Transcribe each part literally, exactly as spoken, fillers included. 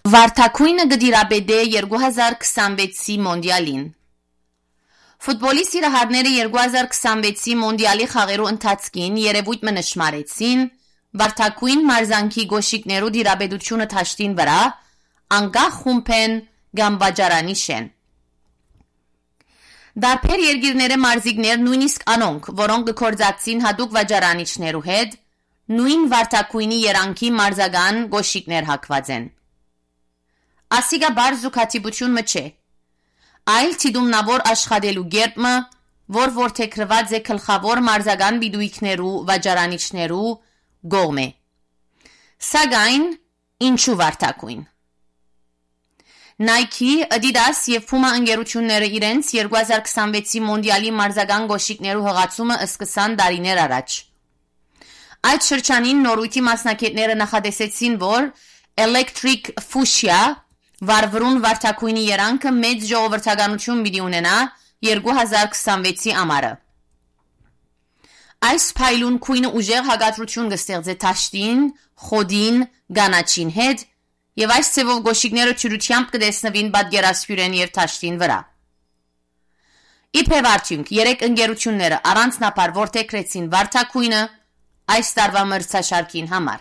Վարդակույնը կդիրապետե երկու հազար քսանվեցի մոնդիալին։ Ֆուտբոլի սիրահարները երկու հազար քսանվեցի մոնդիալի խաղերու ընթացքին երևույթ մը նշմարեցին վարդակույն մարզանքի գոշիկներու դիրապետությունը թաշտին վրա անկախ խումբեն կամ վաճարանի շեն։ Դարբեր երկիրները մարզիկներ նույնիսկ անոնք, որոնք կորձակցին հատուկ վաճարանիչներու հետ, նույն վարդակույնի երանքի մարզական գոշիկներ հակված են։ Ասիգա բարձ ու քաթիբություն մը չէ, այլ թիդումնավոր աշխատելու գերբը, որ որթեքրված է գլխավոր մարզական բիդույքներու վաճարանիչներու գողմ է։ Սակայն ինչու վարդակույն։ Nike, Adidas եւ Puma ընկերությունները իրենց երկու հազար քսանվեցի մոնդիալի մարզական գոշիկներու հղացումը սկսան տարիներ առաջ։ Այդ շրջանին նորույթի մասնակիցները նախադեсեցին, որ Electric Fuchsia վարվրուն վարդակույնի երանքը մեծ ժողովրդականություն պիտի ունենա երկու հազար քսանվեցի ամառը։ Այս փայլուն քույնը ուժեղ հագատրություն կստեղծե թաշտին, խոդին, գանաչին հետ եւ այս ցևով գոշիկները ճյուրությամբ կտեսնվին պատկերասփյուրեն եւ թաշտին վրա։ Իբրև արդյունք երեք ընկերությունները առանձնապար որթեքրեցին վարդակույնը այս տարվա մրցաշարքին համար։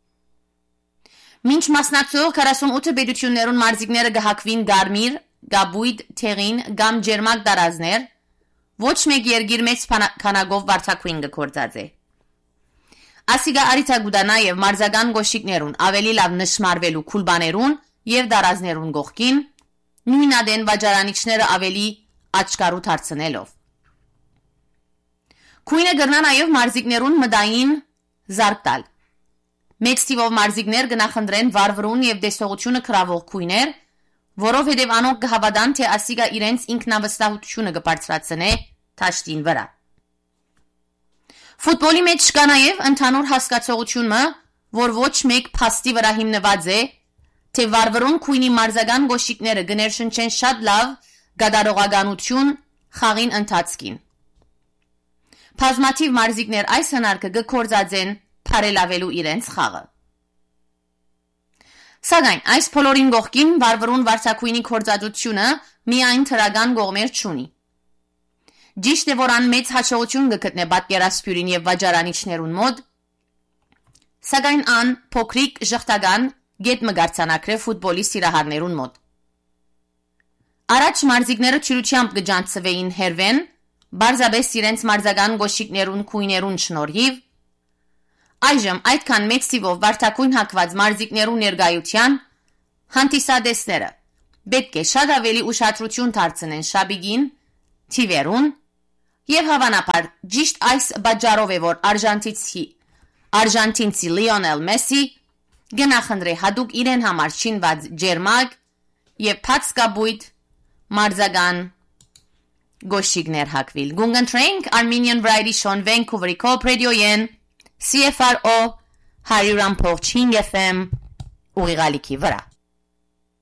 Մինչ մասնակցող քառասունութ պետություններուն մարզիկները կհակվին գարմիր, գաբույտ, թեղին կամ ջերմակ տարազներ, ոչ մեկ երկիր մեծ քանակով վարդակույն կգործածե։ Ասիգա արիթագուդա նաև մարզական գոշիկներուն ավելի լավ նշմարվելու քուլբաներուն եւ դարազներուն գողքին նույնադեն վաճարանիչները ավելի աչքարու դարձնելով։ Քույնը գրնա նաև մարզիկներուն մտային զարգ տալ։ Մեծ թիվով մարզիկներ կնախընտրեն վարվրուն եւ դեսողությունը քրավող քույներ, որովհետեւ անոնք կհավատան, թե ասիգա իրենց ինքնավստահությունը կբարձրացնե թաշտին վրա։ Ֆուտբոլի մեջ կա նաև ընդհանուր հասկացողությունը, որ ոչ մեկ փաստի վրա հիմնված է, թե վարվրուն քույնի մարզական գոշիկները կներշնչեն շատ լավ գադարողականություն խաղին ընթացքին։ Բազմաթիվ մարզիկներ այս հնարքը կգործածեն բարելավելու իրենց խաղը։ Սակայն այս բոլորին գողքին վարվրուն վարդակույնի գործածությունը միայն թրական կողմեր չունի։ Ճիշտ է, որ ան մեծ հաջողություն կգտնե պատկերասփյուրին եւ վաճարանիչներուն մոտ, սակայն ան փոքրիկ ժխտական գետ մգարցանակրե ֆուտբոլի սիրահարներուն մոտ։ Առաջ մարզիկները ճյուրությամբ կջանցվեին հերվեն, բարձաբես իրենց մարզական գոշիկներուն քույներուն շնորհիվ։ Այժմ այդքան մեծ թիվով վարդակույն հակված մարզիկներու ներկայության հանդիսադեսները պետք է շատ ավելի ուշադրություն դարձնեն շաբիգին, թիվերուն եւ հավանաբար ճիշտ այս բաժարով է, որ արժանտինցի արժանտինցի Լիոնել Մեսսի գնահանդրե հadoop իրեն համար շինված ջերմակ եւ փածկաբույտ մարզական գոշիկներ հակվիլ։ Գունգընտրենք Armenian Variety Show Vancouver-ի Coop Radio-ին C F R O one hundred point five F M ուղիղալիքի վրա։